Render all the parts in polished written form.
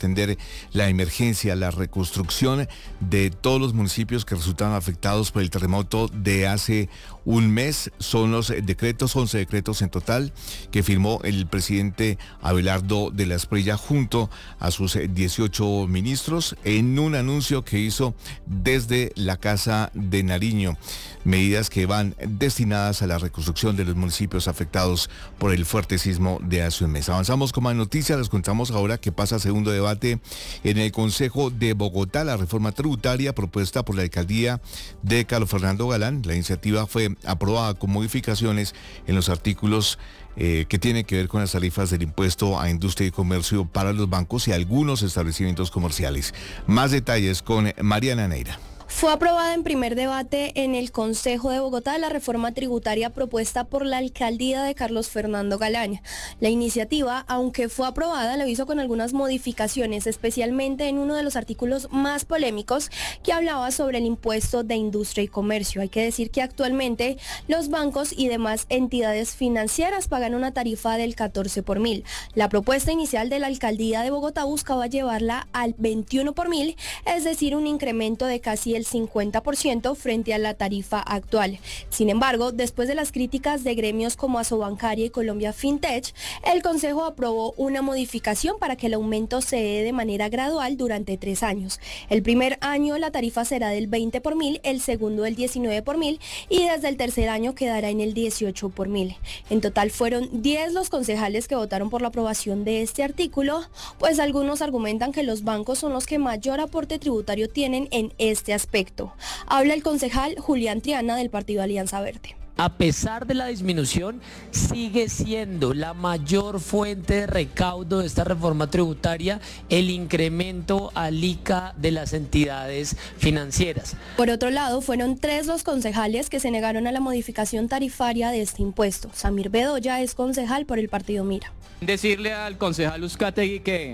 atender la emergencia, la reconstrucción de todos los municipios que resultaron afectados por el terremoto de hace un mes. Son los decretos, 11 decretos en total, que firmó el presidente Abelardo de la Espriella junto a sus 18 ministros en un anuncio que hizo desde la Casa de Nariño. Medidas que van destinadas a la reconstrucción de los municipios afectados por el fuerte sismo de hace un mes. Avanzamos con más noticias, les contamos ahora que pasa segundo debate en el Consejo de Bogotá, la reforma tributaria propuesta por la alcaldía de Carlos Fernando Galán. La iniciativa fue aprobada con modificaciones en los artículos que tienen que ver con las tarifas del impuesto a industria y comercio para los bancos y algunos establecimientos comerciales. Más detalles con Mariana Neira. Fue aprobada en primer debate en el Consejo de Bogotá la reforma tributaria propuesta por la alcaldía de Carlos Fernando Galán. La iniciativa, aunque fue aprobada, lo hizo con algunas modificaciones, especialmente en uno de los artículos más polémicos que hablaba sobre el impuesto de industria y comercio. Hay que decir que actualmente los bancos y demás entidades financieras pagan una tarifa del 14 por mil. La propuesta inicial de la alcaldía de Bogotá buscaba llevarla al 21 por mil, es decir, un incremento de casi el 50% frente a la tarifa actual. Sin embargo, después de las críticas de gremios como Asobancaria y Colombia FinTech, el Consejo aprobó una modificación para que el aumento se dé de manera gradual durante 3 años. El primer año la tarifa será del 20 por mil, el segundo del 19 por mil y desde el tercer año quedará en el 18 por mil. En total fueron 10 los concejales que votaron por la aprobación de este artículo, pues algunos argumentan que los bancos son los que mayor aporte tributario tienen en este aspecto. Habla el concejal Julián Triana del partido Alianza Verde. A pesar de la disminución, sigue siendo la mayor fuente de recaudo de esta reforma tributaria el incremento al ICA de las entidades financieras. Por otro lado, fueron 3 los concejales que se negaron a la modificación tarifaria de este impuesto. Samir Bedoya es concejal por el partido Mira. Decirle al concejal Uzcategui que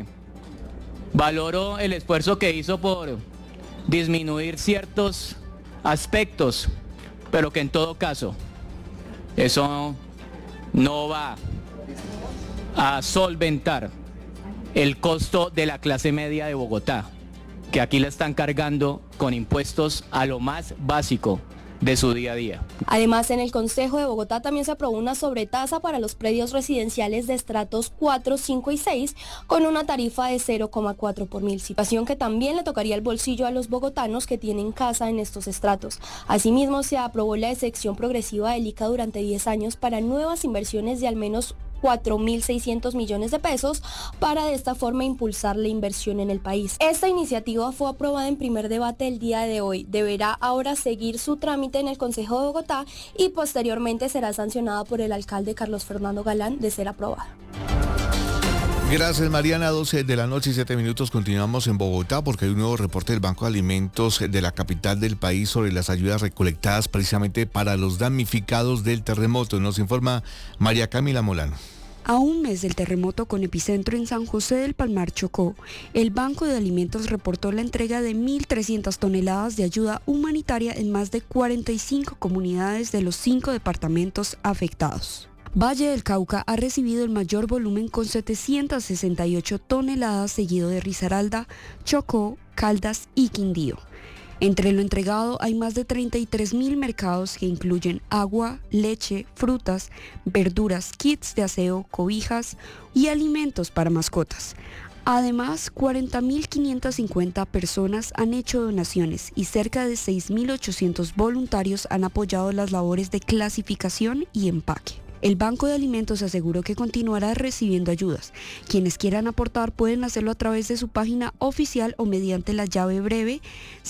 valoro el esfuerzo que hizo por disminuir ciertos aspectos, pero que en todo caso eso no va a solventar el costo de la clase media de Bogotá, que aquí la están cargando con impuestos a lo más básico de su día a día. Además, en el Consejo de Bogotá también se aprobó una sobretasa para los predios residenciales de estratos 4, 5 y 6 con una tarifa de 0,4 por mil, situación que también le tocaría el bolsillo a los bogotanos que tienen casa en estos estratos. Asimismo, se aprobó la exención progresiva del ICA durante 10 años para nuevas inversiones de al menos 4.600 millones de pesos para de esta forma impulsar la inversión en el país. Esta iniciativa fue aprobada en primer debate el día de hoy. Deberá ahora seguir su trámite en el Consejo de Bogotá y posteriormente será sancionada por el alcalde Carlos Fernando Galán de ser aprobada. Gracias, Mariana. 12 de la noche y 7 minutos. Continuamos en Bogotá porque hay un nuevo reporte del Banco de Alimentos de la capital del país sobre las ayudas recolectadas precisamente para los damnificados del terremoto. Nos informa María Camila Molano. A un mes del terremoto con epicentro en San José del Palmar, Chocó, el Banco de Alimentos reportó la entrega de 1.300 toneladas de ayuda humanitaria en más de 45 comunidades de los 5 departamentos afectados. Valle del Cauca ha recibido el mayor volumen con 768 toneladas, seguido de Risaralda, Chocó, Caldas y Quindío. Entre lo entregado hay más de 33.000 mercados que incluyen agua, leche, frutas, verduras, kits de aseo, cobijas y alimentos para mascotas. Además, 40.550 personas han hecho donaciones y cerca de 6.800 voluntarios han apoyado las labores de clasificación y empaque. El Banco de Alimentos aseguró que continuará recibiendo ayudas. Quienes quieran aportar pueden hacerlo a través de su página oficial o mediante la llave breve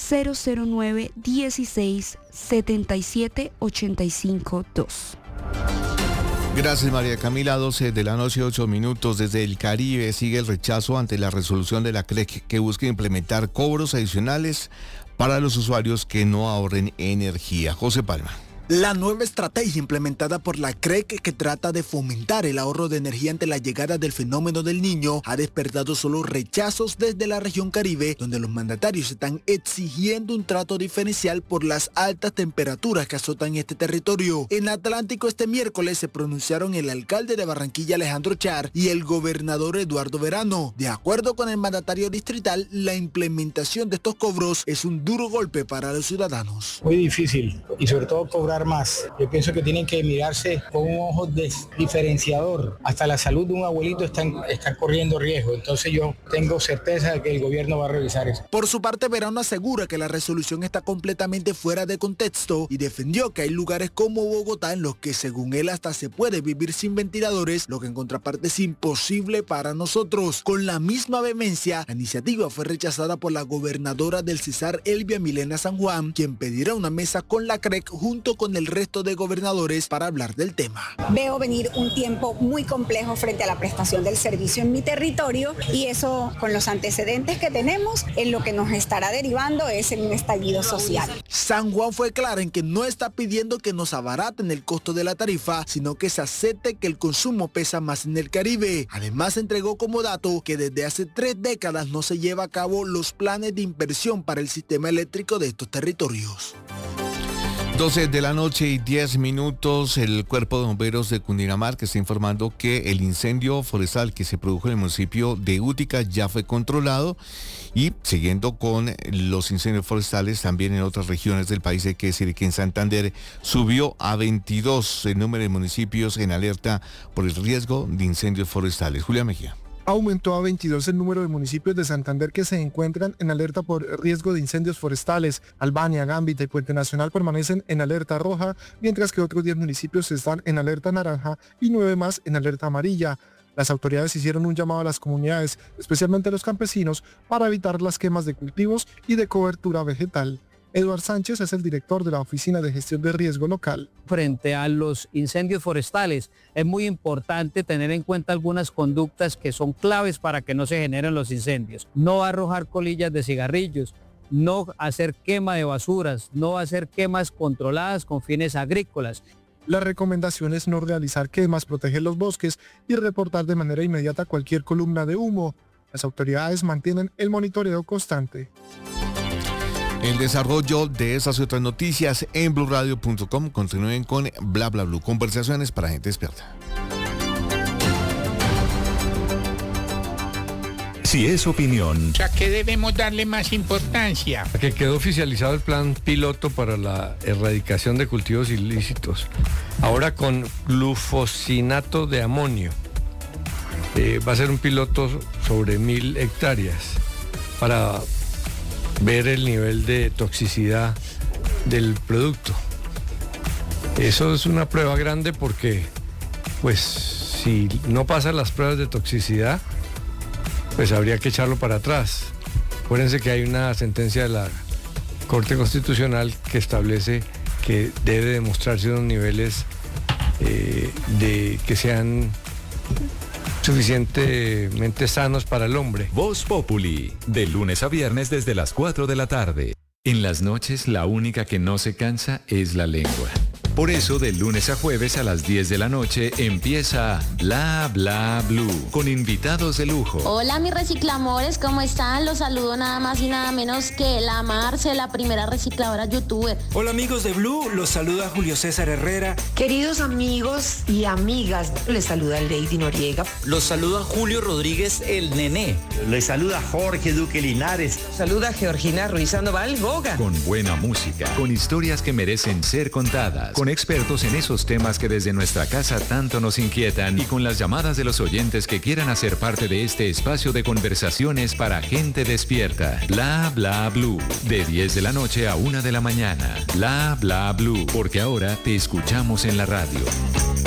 009 16 77 85 2. Gracias, María Camila. 12 de la noche, 8 minutos. Desde el Caribe sigue el rechazo ante la resolución de la CREC que busca implementar cobros adicionales para los usuarios que no ahorren energía. José Palma. La nueva estrategia implementada por la CREC, que trata de fomentar el ahorro de energía ante la llegada del fenómeno del Niño, ha despertado solo rechazos desde la región Caribe, donde los mandatarios están exigiendo un trato diferencial por las altas temperaturas que azotan este territorio. En Atlántico este miércoles se pronunciaron el alcalde de Barranquilla, Alejandro Char, y el gobernador Eduardo Verano. De acuerdo con el mandatario distrital, la implementación de estos cobros es un duro golpe para los ciudadanos. Muy difícil, y sobre todo cobrar más. Yo pienso que tienen que mirarse con un ojo diferenciador. Hasta la salud de un abuelito está corriendo riesgo. Entonces yo tengo certeza de que el gobierno va a revisar eso. Por su parte, Verano asegura que la resolución está completamente fuera de contexto y defendió que hay lugares como Bogotá en los que, según él, hasta se puede vivir sin ventiladores, lo que en contraparte es imposible para nosotros. Con la misma vehemencia, la iniciativa fue rechazada por la gobernadora del Cesar, Elvia Milena San Juan, quien pedirá una mesa con la CREC junto con el resto de gobernadores para hablar del tema. Veo venir un tiempo muy complejo frente a la prestación del servicio en mi territorio, y eso, con los antecedentes que tenemos, en lo que nos estará derivando es en un estallido social. San Juan fue clara en que no está pidiendo que nos abaraten el costo de la tarifa, sino que se acepte que el consumo pesa más en el Caribe. Además, entregó como dato que desde hace 3 décadas no se lleva a cabo los planes de inversión para el sistema eléctrico de estos territorios. 12 de la noche y 10 minutos, el Cuerpo de Bomberos de Cundinamarca está informando que el incendio forestal que se produjo en el municipio de Útica ya fue controlado, y siguiendo con los incendios forestales también en otras regiones del país, hay que decir que en Santander subió a 22 el número de municipios en alerta por el riesgo de incendios forestales. Julia Mejía. Aumentó a 22 el número de municipios de Santander que se encuentran en alerta por riesgo de incendios forestales. Albania, Gambita y Puente Nacional permanecen en alerta roja, mientras que otros 10 municipios están en alerta naranja y 9 más en alerta amarilla. Las autoridades hicieron un llamado a las comunidades, especialmente a los campesinos, para evitar las quemas de cultivos y de cobertura vegetal. Eduard Sánchez es el director de la Oficina de Gestión de Riesgo Local. Frente a los incendios forestales, es muy importante tener en cuenta algunas conductas que son claves para que no se generen los incendios. No arrojar colillas de cigarrillos, no hacer quema de basuras, no hacer quemas controladas con fines agrícolas. La recomendación es no realizar quemas, proteger los bosques y reportar de manera inmediata cualquier columna de humo. Las autoridades mantienen el monitoreo constante. El desarrollo de esas y otras noticias en bluradio.com. Continúen con Bla Bla Blue, conversaciones para gente experta. Si es opinión. ¿A qué debemos darle más importancia? A que quedó oficializado el plan piloto para la erradicación de cultivos ilícitos. Ahora con glufosinato de amonio. Va a ser un piloto sobre 1000 hectáreas para ver el nivel de toxicidad del producto. Eso es una prueba grande porque, pues, si no pasan las pruebas de toxicidad, pues habría que echarlo para atrás. Acuérdense que hay una sentencia de la Corte Constitucional que establece que debe demostrarse unos niveles de que sean suficientemente sanos para el hombre. Voz Populi, de lunes a viernes desde las 4 de la tarde. En las noches la única que no se cansa es la lengua. Por eso, de lunes a jueves a las 10 de la noche empieza Bla Bla Blue, con invitados de lujo. Hola mis reciclamores, ¿cómo están? Los saludo nada más y nada menos que la Marce, la primera recicladora youtuber. Hola amigos de Blue, los saluda Julio César Herrera. Queridos amigos y amigas, les saluda Lady Noriega. Los saluda Julio Rodríguez, el Nené. Les saluda Jorge Duque Linares. Saluda Georgina Ruiz Sandoval Goga. Con buena música, con historias que merecen ser contadas, con expertos en esos temas que desde nuestra casa tanto nos inquietan y con las llamadas de los oyentes que quieran hacer parte de este espacio de conversaciones para gente despierta. Bla Bla Blue, de 10 de la noche a 1 de la mañana. Bla Bla Blue, porque ahora te escuchamos en la radio.